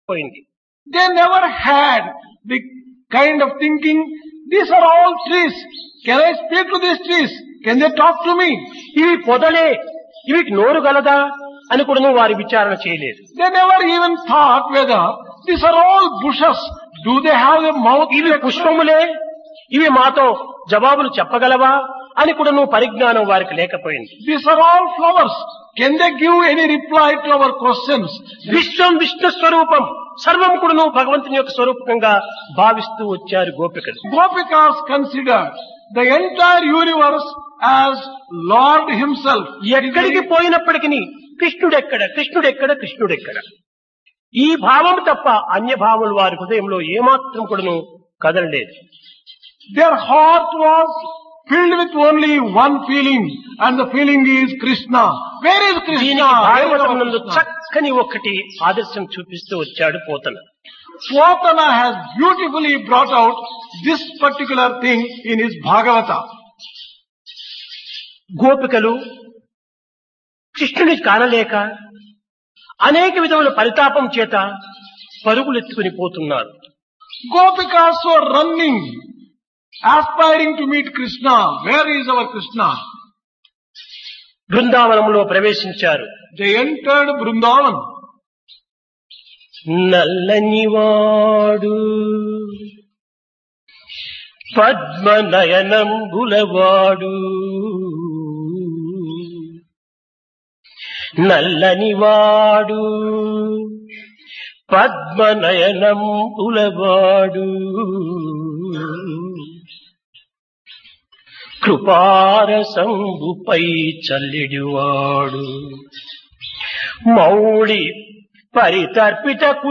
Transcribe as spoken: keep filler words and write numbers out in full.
పోయింది. They never had the kind of thinking, these are all trees. Can I speak to these trees? Can they talk to me? ఇవి పొదలే, ఇవి నోరు గలదా అని కూడా వారి విచారణ చేయలేదు. They never even thought whether these are all bushes. Do they have a mouth? ఇవి పుష్పములే, ఇవి మాతో జవాబులు చెప్పగలవా అని కూడా పరిజ్ఞానం వారికి లేకపోయింది. These are all flowers. Can they give any reply to our questions? విశ్వం విష్ణు స్వరూపం, సర్వం కూడా భగవంతుని యొక్క స్వరూపంగా భావిస్తూ వచ్చారు గోపికలు. Gopikas considered the entire universe as Lord himself. ఎక్కడికి పోయినప్పటికీ కృష్ణుడెక్కడ కృష్ణుడెక్కడ కృష్ణుడెక్కడ ఈ భావం తప్ప అన్య భావములు వారి హృదయంలో ఏమాత్రం కూడాను కదలలేదు. Their heart was filled with only one feeling, and the feeling is Krishna. Where is Krishna? దీనికి భాగవతం నందు చక్కని ఒకటి ఆదర్శం చూపిస్తూ వచ్చాడు Pothana. Potana has beautifully brought out this particular thing in his Bhagavata. గోపికలు కృష్ణుని కానలేక అనేక విధముల పరితాపం చేత పరుగులెత్తుకుని పోతున్నారు. Gopikas were running, aspiring to meet Krishna. Where is our Krishna? బృందావనంలో ప్రవేశించారు. They entered Vrindavan. నల్లనివాడు పద్మనయనంబులవాడు, నల్లనివాడు పద్మనయనంబులవాడు, కృపారసంబుపై చల్లెడివాడు, మౌళి పరితర్పిత